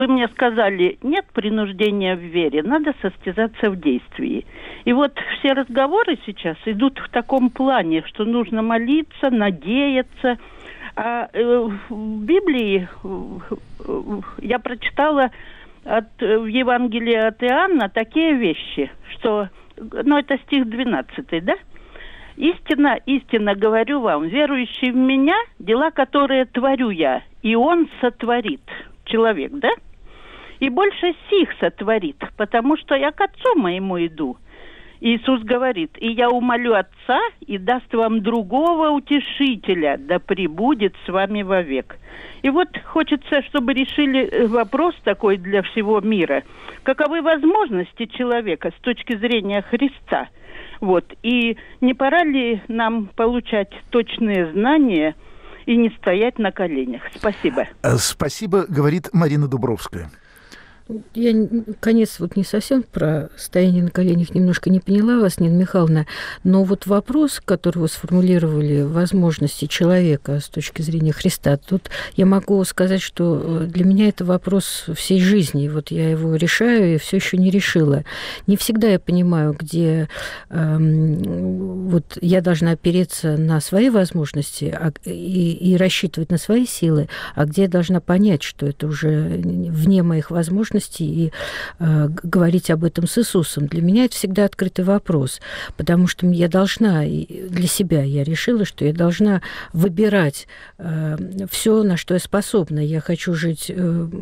Вы мне сказали, нет принуждения в вере, надо состязаться в действии. И вот все разговоры сейчас идут в таком плане, что нужно молиться, надеяться. А в Библии я прочитала в Евангелии от Иоанна такие вещи, что, это стих 12, да? «Истинно, истинно говорю вам, верующий в меня, дела, которые творю я, и он сотворит». Человек, да? «И больше сих сотворит, потому что я к Отцу моему иду». Иисус говорит: «И я умолю Отца, и даст вам другого утешителя, да пребудет с вами вовек». И вот хочется, чтобы решили вопрос такой для всего мира. Каковы возможности человека с точки зрения Христа? И не пора ли нам получать точные знания и не стоять на коленях? Спасибо. Спасибо, говорит Марина Дубровская. Я конец не совсем про стояние на коленях немножко не поняла вас, Нина Михайловна, но вопрос, который вы сформулировали, возможности человека с точки зрения Христа, тут я могу сказать, что для меня это вопрос всей жизни. Я его решаю и все еще не решила. Не всегда я понимаю, где я должна опереться на свои возможности и рассчитывать на свои силы, а где я должна понять, что это уже вне моих возможностей, и говорить об этом с Иисусом. Для меня это всегда открытый вопрос, потому что я должна, для себя я решила, что я должна выбирать все, на что я способна. Я хочу жить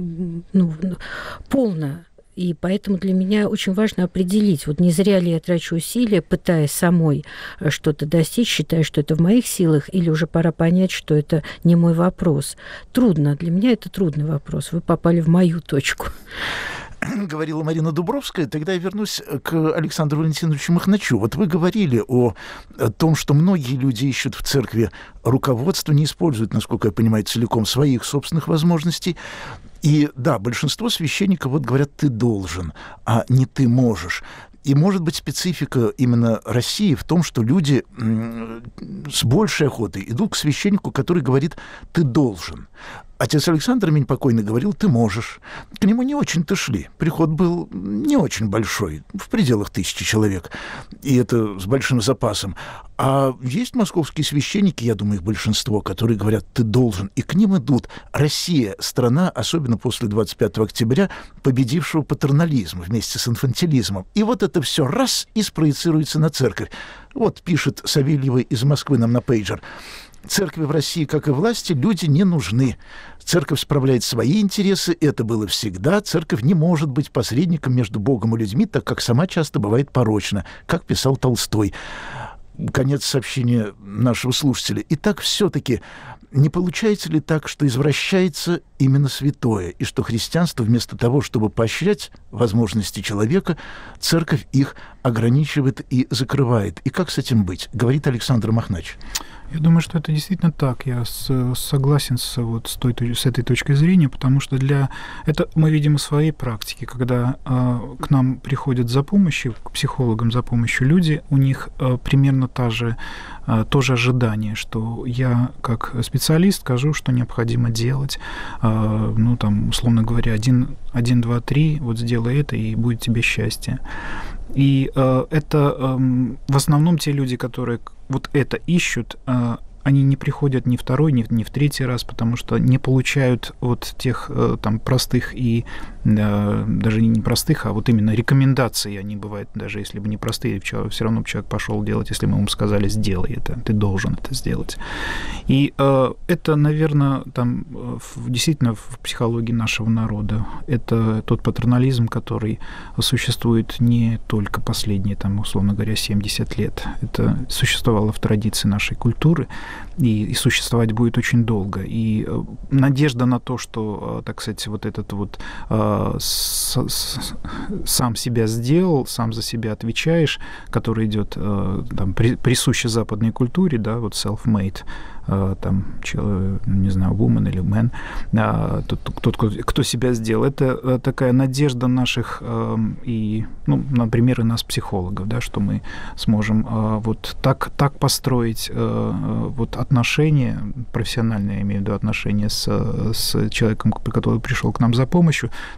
полно. И поэтому для меня очень важно определить, не зря ли я трачу усилия, пытаясь самой что-то достичь, считая, что это в моих силах, или уже пора понять, что это не мой вопрос. Трудно. Для меня это трудный вопрос. Вы попали в мою точку. Говорила Марина Дубровская. Тогда я вернусь к Александру Валентиновичу Махначу. Вы говорили о том, что многие люди ищут в церкви руководство, не используют, насколько я понимаю, целиком своих собственных возможностей. И да, большинство священников говорят: ты должен, а не ты можешь. И, может быть, специфика именно России в том, что люди с большей охотой идут к священнику, который говорит: ты должен. Отец Александр Минь покойный говорил: ты можешь. К нему не очень-то шли. Приход был не очень большой, в пределах 1000 человек, и это с большим запасом. А есть московские священники, я думаю, их большинство, которые говорят: ты должен. И к ним идут. Россия — страна, особенно после 25 октября, победившего патернализм вместе с инфантилизмом. И это все раз и спроецируется на церковь. Пишет Савельева из Москвы нам на пейджер: церкви в России, как и власти, люди не нужны. Церковь справляет свои интересы, это было всегда. Церковь не может быть посредником между Богом и людьми, так как сама часто бывает порочна, как писал Толстой. Конец сообщения нашего слушателя. Итак, все-таки не получается ли так, что извращается именно святое, и что христианство вместо того, чтобы поощрять возможности человека, церковь их ограничивает и закрывает? И как с этим быть? Говорит Александр Махнач. Я думаю, что это действительно так. Я согласен с этой точкой зрения, потому что это мы видим из своей практики, когда к нам приходят за помощью, к психологам за помощью люди, у них примерно то же ожидание, что я как специалист скажу, что необходимо делать, условно говоря, 1, 2, 3, сделай это, и будет тебе счастье. И это в основном те люди, которые это ищут, они не приходят ни второй, ни в третий раз, потому что не получают тех простых и даже не простых, а именно рекомендаций. Они бывают, даже если бы не простые, все равно человек пошел делать, если мы ему сказали: сделай это, ты должен это сделать. И это, наверное, действительно в психологии нашего народа. Это тот патернализм, который существует не только последние, условно говоря, 70 лет. Это существовало в традиции нашей культуры и существовать будет очень долго. И надежда на то, что, так сказать, сам себя сделал, сам за себя отвечаешь, который идет присуще западной культуре, self-made, там, не знаю, woman или man, тот, кто себя сделал. Это такая надежда наших и, ну, например, и нас, психологов, да, что мы сможем вот так построить вот отношения, профессиональные, я имею в виду отношения с человеком, который пришел к нам за помощью,